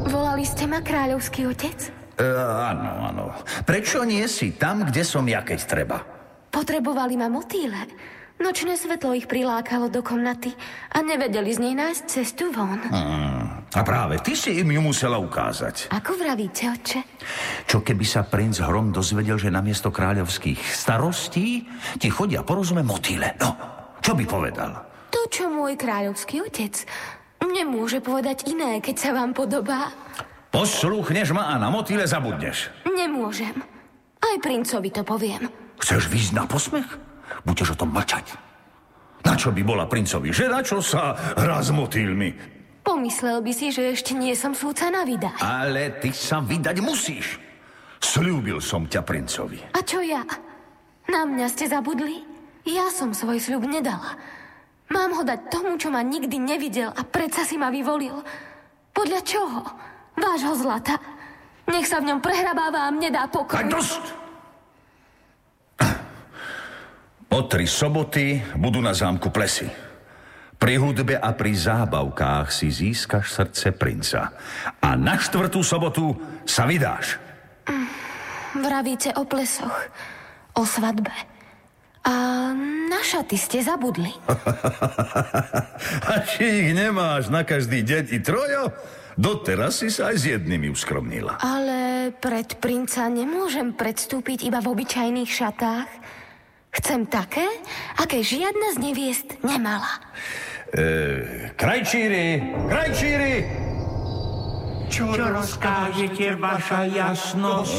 Volali ste ma, kráľovský otec? Áno. Prečo nie si tam, kde som ja, keď treba? Potrebovali ma motýle. Nočné svetlo ich prilákalo do komnaty a nevedeli z nej nájsť cestu von. A práve ty si im ju musela ukázať. Ako vravíte, otče? Čo keby sa princ Hrom dozvedel, že namiesto kráľovských starostí ti chodia po rozume motýle? No, čo by povedal? To, čo môj kráľovský otec nemôže povedať iné, keď sa vám podobá. Poslúchneš ma a na motýle zabudneš. Nemôžem. Aj princovi to poviem. Chceš výjsť na posmech? Budeš o tom mlčať. Na čo by bola princovi žena, čo sa hrá s motýlmi? Pomyslel by si, že ešte nie som súca na vydať. Ale ty sa vydať musíš. Sľúbil som ťa princovi. A čo ja? Na mňa ste zabudli? Ja som svoj sľub nedala. Mám ho dať tomu, čo ma nikdy nevidel a predsa si ma vyvolil. Podľa čoho? Vášho zlata. Nech sa v ňom prehrabáva a mne dá pokoj. Tak dosť! O 3 soboty budú na zámku plesy. Pri hudbe a pri zábavkách si získaš srdce princa. A na 4. sobotu sa vydáš. Vravíte o plesoch, o svadbe. A na šaty ste zabudli. A či ich nemáš na každý deň i trojo? Doteraz si sa aj s jednými uskromnila. Ale pred princa nemôžem predstúpiť iba v obyčajných šatách. Chcem také, aké žiadna z neviest nemala. Krajčíri! Čo rozkážete, vaša jasnosť?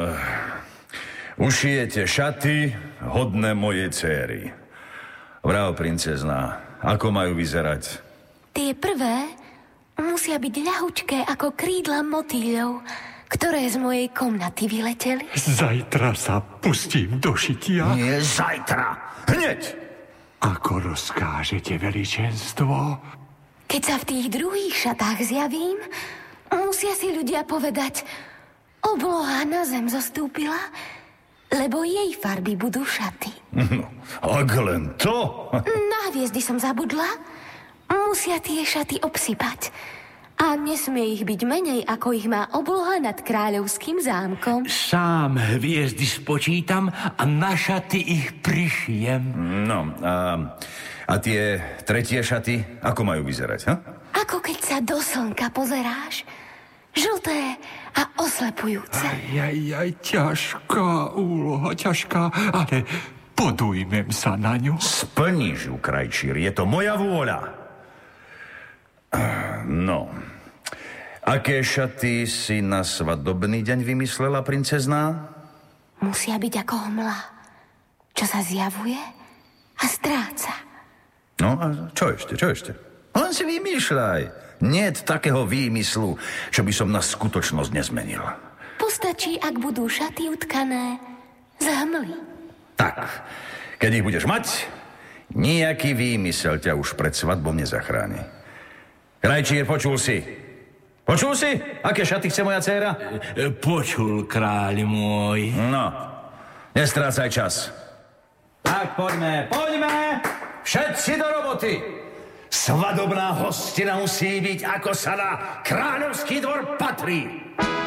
Ušijete šaty hodné mojej céry. Vrav, princezná, ako majú vyzerať? Tie prvé musia byť ľahučké ako krídla motýľov, ktoré z mojej komnaty vyleteli. Zajtra sa pustím do šitia. Nie zajtra, hneď! Ako rozkážete, veličenstvo? Keď sa v tých druhých šatách zjavím, musia si ľudia povedať: obloha na zem zostúpila, lebo jej farby budú šaty. No, ak len to? Na hviezdy som zabudla. Musia tie šaty obsypať. A nesmie ich byť menej, ako ich má obloha nad kráľovským zámkom. Sám hviezdy spočítam a na šaty ich prišijem. No, a tie tretie šaty, ako majú vyzerať, ha? Ako keď sa do slnka pozeráš. Žlté a oslepujúce. Ťažká úloha, ale podujmem sa na ňu. Splníš ju, krajčír, je to moja vôľa. No, aké šaty si na svadobný deň vymyslela, princezná? Musia byť ako hmla, čo sa zjavuje a stráca. No a čo ešte? Len si vymýšľaj. Niet takého výmyslu, čo by som na skutočnosť nezmenil. Postačí, ak budú šaty utkané z hmly. Tak, keď ich budeš mať, nejaký výmysel ťa už pred svadbou nezachráni. Krajčír, počul si? Aké šaty chce moja dcéra? Počul, kráľ môj. No, nestrácaj čas. Tak, poďme! Všetci do roboty! Svadobná hostina musí byť, ako sa na kráľovský dvor patrí.